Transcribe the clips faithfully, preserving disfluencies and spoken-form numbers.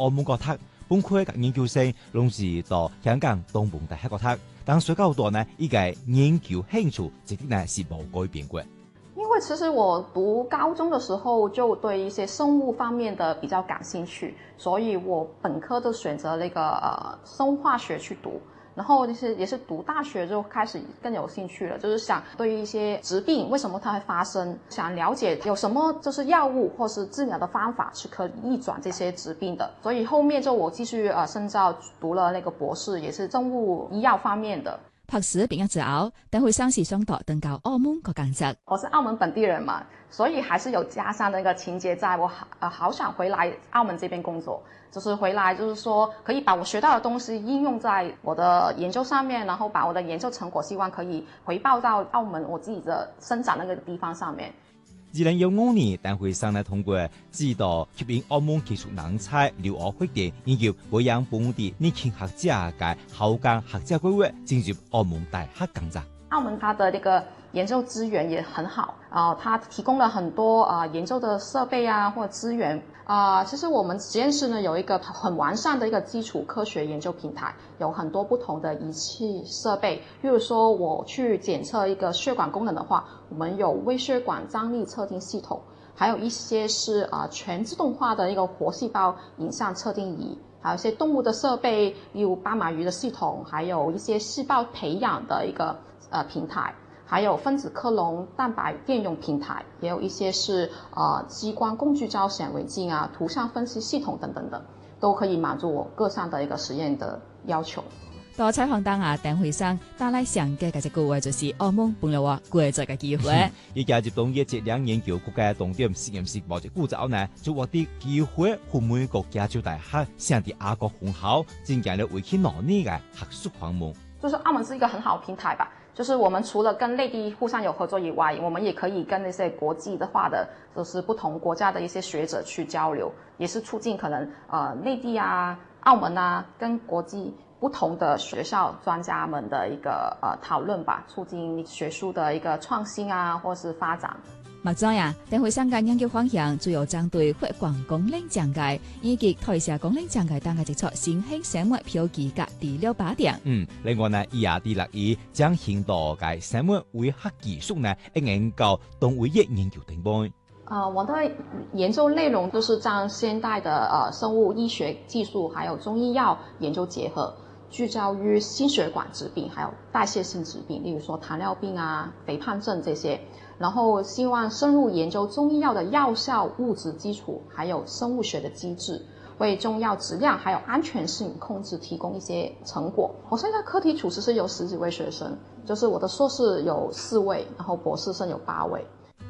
澳門國讀，本科嘅研究生攏是到香港東門大學國讀，但水較多呢，依個研究興趣一直呢是冇改變過。 因為其實我讀高中的時候就對一些生物方面的比較感興趣，所以我本科都選擇那個呃生物化學去讀。然後就是也是讀大學就開始更有興趣了，就是想對於一些疾病為什麼它會發生，想了解有什麼就是藥物或是治療的方法是可以逆轉這些疾病的。所以後面就我繼續呃深造讀了那個博士，也是生物醫藥方面的。 博士畢業之後，鄧惠珊是想到登到澳門個工作。 我是澳門本地人嘛，所以還是有家鄉的一個情節在，我好呃好想回來澳門這邊工作，就是回來就是說可以把我學到的東西應用在我的研究上面，然後把我的研究成果希望可以回報到澳門我自己的生長那個地方上面。 二零一五年，鄧惠珊呢通過指導吸引澳門技術人才留學發展，研究培養本地年輕學者嘅後崗學者規劃，進入澳門大學工作。 澳門它的那個研究資源也很好啊、呃，它提供了很多啊、呃、研究的設備啊或者資源啊、呃。其實我們實驗室呢有一個很完善的一個基礎科學研究平台，有很多不同的儀器設備。例如說我去檢測一個血管功能的話，我們有微血管張力測定系統，還有一些是啊、呃、全自動化的一個活細胞影像測定儀，還有一些動物的設備，例如巴馬魚的系統，還有一些細胞培養的一個呃平台。還有分子克隆蛋白電容平台，也有一些是呃激光共聚焦顯微鏡啊、圖像分析系統等等的，都可以滿足我各項的一個實驗的要求。 到採訪當下，鄧惠珊帶來上嘅嗰隻句話就是澳門本來話貴在嘅機會。 而家接到業績兩研究國家重點實驗室某隻古早呢，就獲得機會赴美國加州大學上啲亞國分校，增加了為期兩年嘅學術訪問。 就是澳門是一個很好的平台吧。就是我們除了跟內地互相有合作以外，我們也可以跟那些國際的話的，就是不同國家的一些學者去交流，也是促進可能呃內地啊、澳門啊跟國際不同的學校專家們的一個呃討論吧，促進學術的一個創新啊，或是發展。 目前啊，鄧惠珊嘅研究方向主要針對血管功能障礙以及代謝功能障礙等嘅接觸新興生物標記嘅治療靶點。 嗯，另外呢，伊也啲樂意將現代嘅生物醫學技術呢，研究動物嘅研究定位。 呃，我的研究內容都是將現代的呃生物醫學技術，還有中醫藥研究結合，聚焦於心血管疾病，還有代謝性疾病，例如說糖尿病啊、肥胖症這些。然後希望深入研究中醫藥的藥效物質基礎，還有生物學的機制，為中藥質量還有安全性控制提供一些成果。我現在課題組其實有十幾位學生，就是我的碩士有四位，然後博士生有八位。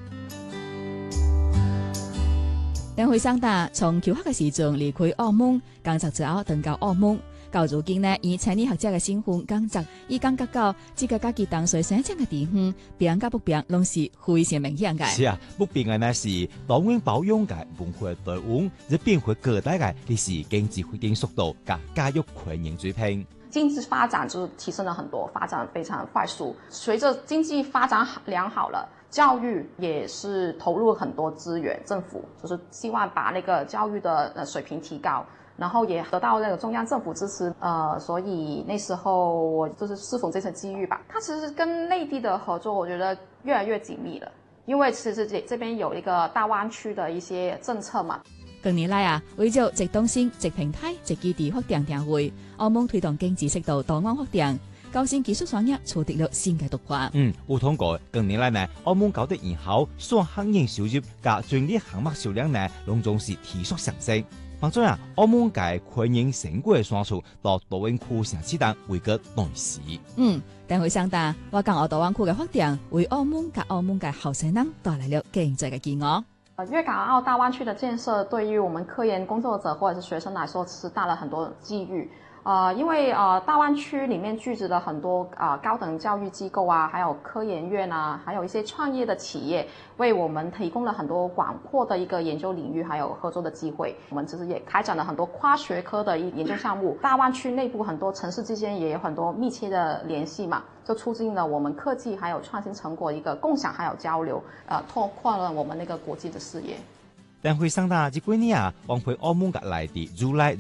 鄧惠珊從求學嘅時陣離開澳門，工作之後登到澳門。到如今呢，以青年學者嘅身份工作，以感覺到這個家己當初生長嘅地方，變甲不變，攏是非常明顯嘅。 是啊，不變嘅呢是多元包容嘅文化多元，亦變回各代嘅歷史經濟發展速度加教育環境水平。 經濟發展就提升了很多，發展非常快速。隨着經濟發展良好了，教育也是投入很多資源，政府就是希望把那個教育的呃水平提高。然後也得到那個中央政府支持，呃，所以那時候我就是適逢這次機遇吧。它其實跟內地的合作，我覺得越來越緊密了，因為其實這這邊有一個大灣區的一些政策嘛。 近年來啊，為咗直東線、直平台、直基地發展定位，澳門推動經濟適度多元發展，高新技術產業取得了新嘅突破。 嗯，有通過近年來呢，澳門搞得以後，雙行業收入加專業項目數量呢，攏總是提速上升。幫助啊，澳門嘅環境成果嘅算數到大灣區城市等為個內市。 嗯，鄧惠珊答，我港澳大灣區嘅發展為澳門及澳門嘅後生人帶來了經濟嘅機遇。 呃，粵港澳大灣區的建設對於我們科研工作者或者是學生來說，是帶了很多機遇。呃，因為呃大灣區裡面聚集了很多啊、呃、高等教育機構啊，還有科研院啊，還有一些創業的企業，為我們提供了很多廣闊的一個研究領域，還有合作的機會。我們其實也開展了很多跨學科的研究項目。大灣區內部很多城市之間也有很多密切的聯繫嘛，就促進了我們科技還有創新成果一個共享還有交流，呃，拓寬了我們那個國際的視野。 但會上大這幾年啊，往回澳門嘅內地如來